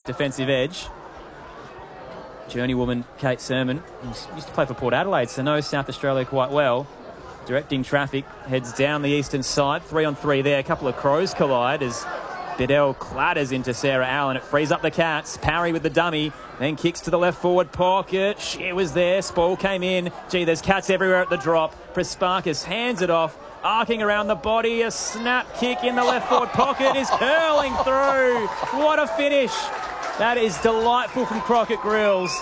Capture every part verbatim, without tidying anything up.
defensive edge. Journeywoman Kate Sermon used to play for Port Adelaide, so knows South Australia quite well. Directing traffic, heads down the eastern side. Three on three there. A couple of Crows collide as Biddell clatters into Sarah Allen. It frees up the Cats. Parry with the dummy, then kicks to the left forward pocket. She was there. Spoil came in. Gee, there's Cats everywhere at the drop. Prasparkas hands it off, arcing around the body. A snap kick in the left forward pocket is curling through. What a finish. That is delightful from Crockett Grills.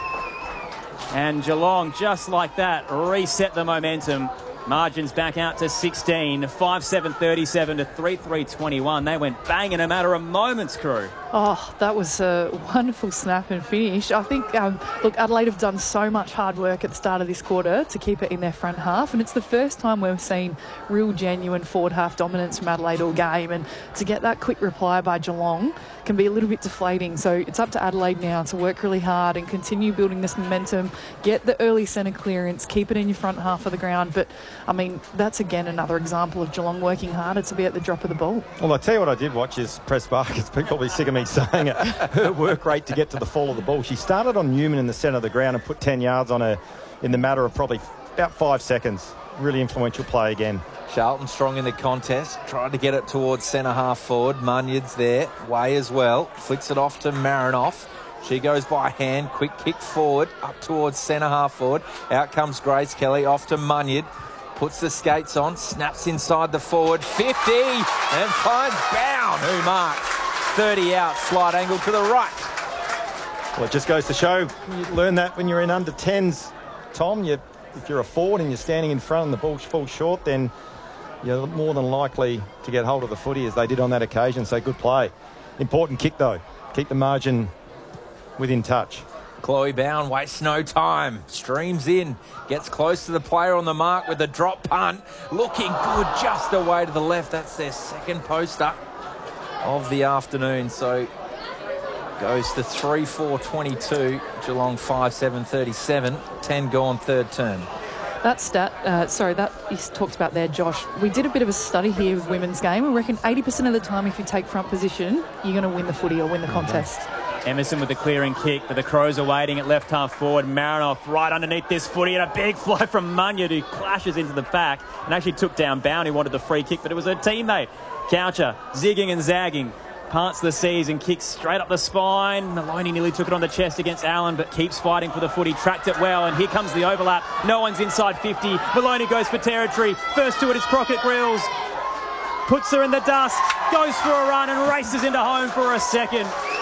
And Geelong, just like that, reset the momentum. Margins back out to sixteen, five seven thirty-seven to three three twenty-one. They went bang in a matter of moments, crew. Oh, that was a wonderful snap and finish. I think, um, look, Adelaide have done so much hard work at the start of this quarter to keep it in their front half, and it's the first time we've seen real, genuine forward half dominance from Adelaide all game, and to get that quick reply by Geelong can be a little bit deflating. So it's up to Adelaide now to work really hard and continue building this momentum, get the early centre clearance, keep it in your front half of the ground. But, I mean, that's, again, another example of Geelong working harder to be at the drop of the ball. Well, I tell you what I did watch is Prasparkas. People will be sick of me saying it. Her work rate to get to the fall of the ball. She started on Newman in the centre of the ground and put ten yards on her in the matter of probably about five seconds. Really influential play again. Charlton strong in the contest. Tried to get it towards centre half forward. Munyard's there. Way as well. Flicks it off to Marinoff. She goes by hand. Quick kick forward. Up towards centre half forward. Out comes Grace Kelly. Off to Munyard. Puts the skates on. Snaps inside the forward. fifty. And finds Bound, who marks. thirty out. Slight angle to the right. Well, it just goes to show you learn that when you're in under tens, Tom. You, if you're a forward and you're standing in front and the ball falls short, then you're more than likely to get hold of the footy, as they did on that occasion. So good play. Important kick, though. Keep the margin within touch. Chloe Bound wastes no time. Streams in. Gets close to the player on the mark with a drop punt. Looking good just away to the left. That's their second poster of the afternoon. So goes to three four twenty-two. Geelong five seven thirty-seven. ten gone third term. That stat, uh, sorry, that you talked about there, Josh. We did a bit of a study here with women's game. We reckon eighty percent of the time, if you take front position, you're going to win the footy or win the contest. Emerson with the clearing kick, but the Crows are waiting at left half forward. Marinoff right underneath this footy, and a big fly from Munyard, who clashes into the back and actually took down Bound, who wanted the free kick, but it was her teammate. Coucher zigging and zagging, parts the seas and kicks straight up the spine. Maloney nearly took it on the chest against Allen, but keeps fighting for the footy, tracked it well, and here comes the overlap. No one's inside fifty. Maloney goes for territory. First to it is Crockett Grills. Puts her in the dust, goes for a run and races into home for a second.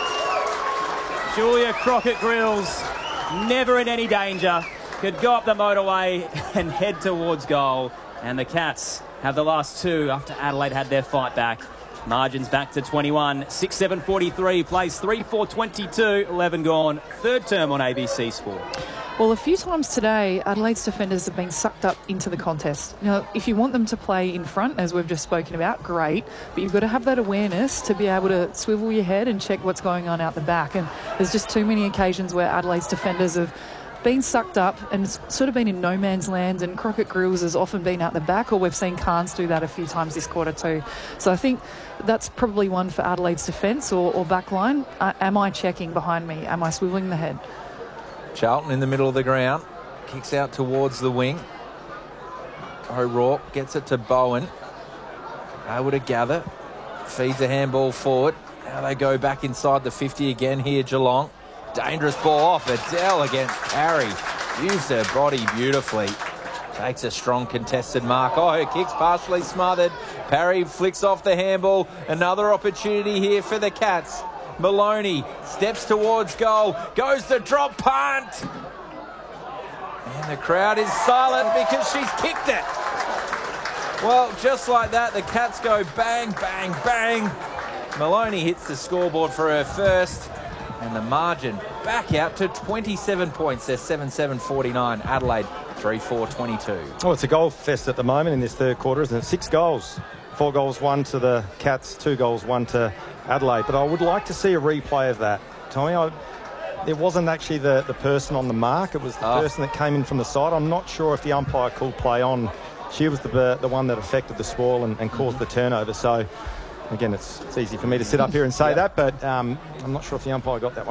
Julia Crockett Grills, never in any danger, could go up the motorway and head towards goal. And the Cats have the last two after Adelaide had their fight back. Margins back to twenty-one, six seven forty-three, plays three four twenty-two, eleven gone. Third term on A B C Sport. Well, a few times today, Adelaide's defenders have been sucked up into the contest. Now, if you want them to play in front, as we've just spoken about, great. But you've got to have that awareness to be able to swivel your head and check what's going on out the back. And there's just too many occasions where Adelaide's defenders have been sucked up and it's sort of been in no man's land, and Crockett Grills has often been out the back, or we've seen Carnes do that a few times this quarter too. So I think that's probably one for Adelaide's defence or, or back line. Uh, am I checking behind me? Am I swivelling the head? Charlton in the middle of the ground. Kicks out towards the wing. O'Rourke gets it to Bowen. Able to gather. Feeds a handball forward. Now they go back inside the fifty again here, Geelong. Dangerous ball off. Adele against Parry. Used her body beautifully. Takes a strong contested mark. Oh, her kick's partially smothered. Parry flicks off the handball. Another opportunity here for the Cats. Maloney steps towards goal, goes the drop punt. And the crowd is silent because she's kicked it. Well, just like that, the Cats go bang, bang, bang. Maloney hits the scoreboard for her first. And the margin back out to twenty-seven points. They're seven seven forty-nine. Adelaide three four twenty-two. Oh, it's a goal fest at the moment in this third quarter, isn't it? Six goals. Four goals, one to the Cats, two goals, one to Adelaide. But I would like to see a replay of that, Tommy. I, it wasn't actually the, the person on the mark. It was the oh. person that came in from the side. I'm not sure if the umpire called play on. She was the the one that affected the spoil and, and caused the turnover. So, again, it's, it's easy for me to sit up here and say yep. that, but um, I'm not sure if the umpire got that one.